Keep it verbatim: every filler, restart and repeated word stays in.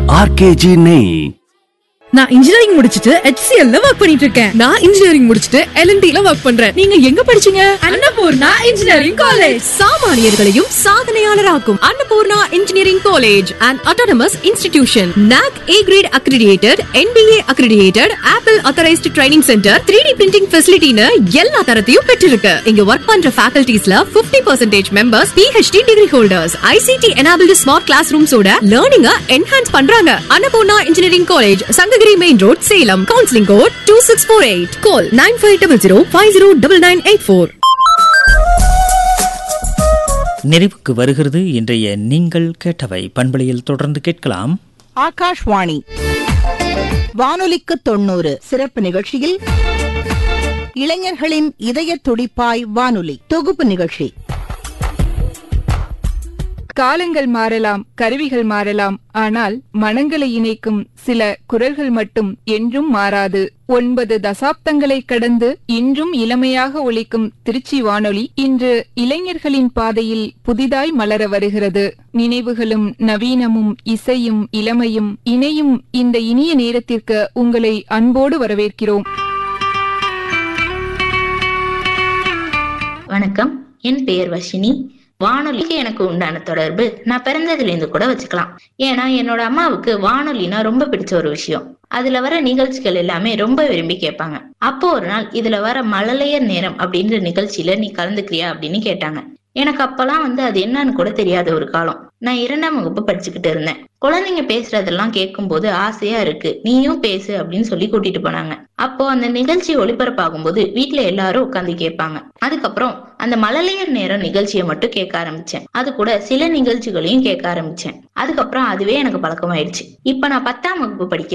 RKG நெய். நான் engineering முடிச்சிட்டு H C L ல வர்க் பண்ணிட்டு இருக்கேன். நான் இன்ஜினியரிங் முடிச்சிட்டு L and T ல வர்க் பண்றேன். நீங்க எங்க படிச்சீங்க? Annapurna engineering college. சாமானியர்களையும் சாதனையாளராக்கும் Annapurna engineering college and autonomous institution. N A C A great accredited, N B A accredited, Apple authorized training center, three D printing facility னு எல்லா தரத்தையும் பெற்றிருக்கு. இங்க வர்க் பண்ற facultiesல fifty percent members P H D degree holders. I C T enabled smart classrooms ஓட learning enhance பண்றாங்க. Annapurna engineering college, Sankagiri main road, Salem. Counselling code two six four eight. கால் nine five zero zero five zero nine nine eight four. நிறைவுக்கு வருகிறது இன்றைய நீங்கள் கேட்டவை. பண்பலையில் தொடர்ந்து கேட்கலாம். ஆகாஷ்வாணி வானொலிக்கு தொண்ணூறு சிறப்பு நிகழ்ச்சியில் இளைஞர்களின் இதய துடிப்பாய் வானொலி தொகுப்பு நிகழ்ச்சி. காலங்கள் மாறலாம், கருவிகள் மாறலாம், ஆனால் மனங்களை இணைக்கும் சில குரல்கள் மட்டும் என்றும் மாறாது. ஒன்பது தசாப்தங்களை கடந்து இன்றும் இளமையாக ஒலிக்கும் திருச்சி வானொலி இன்று இளைஞர்களின் பாதையில் புதிதாய் மலர வருகிறது. நினைவுகளும் நவீனமும் இசையும் இளமையும் இணையும் இந்த இனிய நேரத்திற்கு உங்களை அன்போடு வரவேற்கிறோம். வணக்கம், என் பெயர் வர்ஷினி. வானொலிக்கு எனக்கு உண்டான தொடர்பு நான் பிறந்ததுல இருந்து கூட வச்சுக்கலாம். ஏன்னா என்னோட அம்மாவுக்கு வானொலினா ரொம்ப பிடிச்ச ஒரு விஷயம். அதுல வர நிகழ்ச்சிகள் எல்லாமே ரொம்ப விரும்பி கேட்பாங்க. அப்போ ஒரு நாள் இதுல வர மழலையர் நேரம் அப்படின்ற நிகழ்ச்சியில நீ கலந்துக்கிறியா அப்படின்னு கேட்டாங்க. எனக்கு அப்பெல்லாம் வந்து அது என்னன்னு கூட தெரியாத ஒரு காலம். நான் இரண்டாம் வகுப்பு படிச்சுக்கிட்டு இருந்தேன். குழந்தைங்க பேசுறதெல்லாம் கேட்கும் போது ஆசையா இருக்கு, நீயும் பேசு அப்படின்னு சொல்லி கூட்டிட்டு போனாங்க. அப்போ அந்த நிகழ்ச்சி ஒளிபரப்பாகும் போது வீட்டுல எல்லாரும் உட்காந்து கேட்பாங்க. அதுக்கப்புறம் அந்த மழலையர் நேரம் நிகழ்ச்சியை மட்டும் கேட்க ஆரம்பிச்சேன். அது கூட சில நிகழ்ச்சிகளையும் கேட்க ஆரம்பிச்சேன். அதுக்கப்புறம் அதுவே எனக்கு பழக்கமாயிடுச்சு. இப்ப நான் பத்தாம் வகுப்பு படிக்கிறேன்.